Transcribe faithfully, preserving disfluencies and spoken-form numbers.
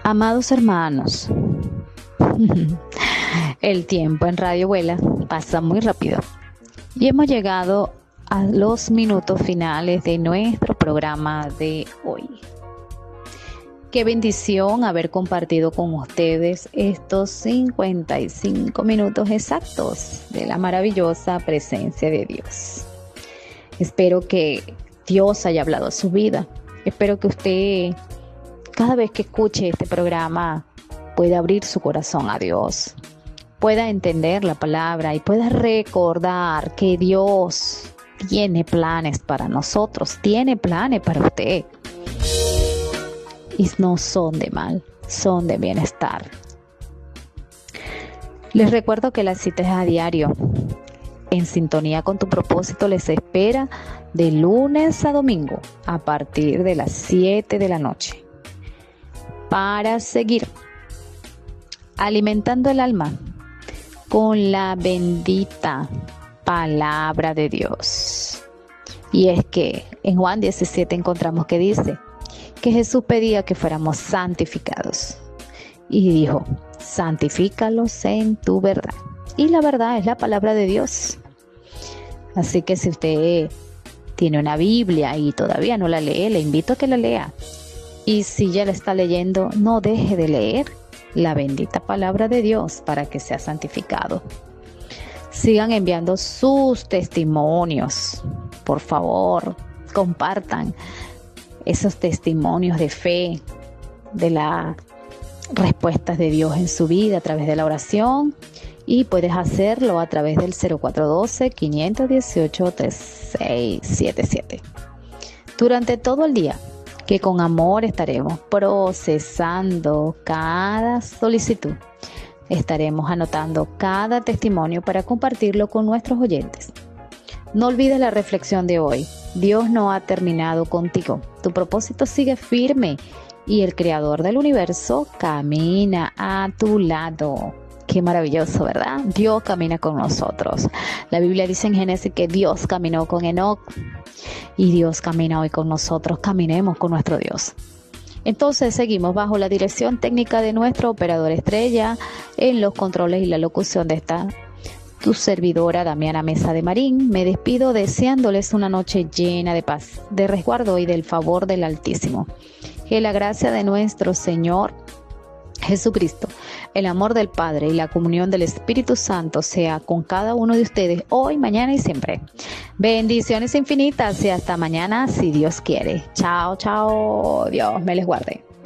Amados hermanos, el tiempo en Radio Vuela pasa muy rápido y hemos llegado a los minutos finales de nuestro programa de hoy. Qué bendición haber compartido con ustedes estos cincuenta y cinco minutos exactos de la maravillosa presencia de Dios. Espero que Dios haya hablado a su vida. Espero que usted, cada vez que escuche este programa, pueda abrir su corazón a Dios, pueda entender la palabra y pueda recordar que Dios tiene planes para nosotros, tiene planes para usted. Y no son de mal, son de bienestar. Les recuerdo que la cita es a diario. En sintonía con tu propósito les espera de lunes a domingo a partir de las siete de la noche. Para seguir alimentando el alma con la bendita palabra de Dios. Y es que en Juan diecisiete encontramos que dice que Jesús pedía que fuéramos santificados. Y dijo, santifícalos en tu verdad. Y la verdad es la palabra de Dios. Así que si usted tiene una Biblia y todavía no la lee, le invito a que la lea. Y si ya la está leyendo, no deje de leer la bendita palabra de Dios para que sea santificado. Sigan enviando sus testimonios. Por favor, compartan esos testimonios de fe, de las respuestas de Dios en su vida a través de la oración. Y puedes hacerlo a través del cero cuatro uno dos, cinco uno ocho, tres seis siete siete. Durante todo el día, que con amor estaremos procesando cada solicitud. Estaremos anotando cada testimonio para compartirlo con nuestros oyentes. No olvides la reflexión de hoy. Dios no ha terminado contigo. Tu propósito sigue firme y el Creador del universo camina a tu lado. Qué maravilloso, ¿verdad? Dios camina con nosotros. La Biblia dice en Génesis que Dios caminó con Enoc y Dios camina hoy con nosotros. Caminemos con nuestro Dios. Entonces seguimos bajo la dirección técnica de nuestro operador estrella en los controles y la locución de esta tu servidora Damiana Mesa de Marín. Me despido deseándoles una noche llena de paz, de resguardo y del favor del Altísimo. Que la gracia de nuestro Señor Jesucristo, el amor del Padre y la comunión del Espíritu Santo sea con cada uno de ustedes hoy, mañana y siempre. Bendiciones infinitas y hasta mañana si Dios quiere. Chao, chao. Dios me les guarde.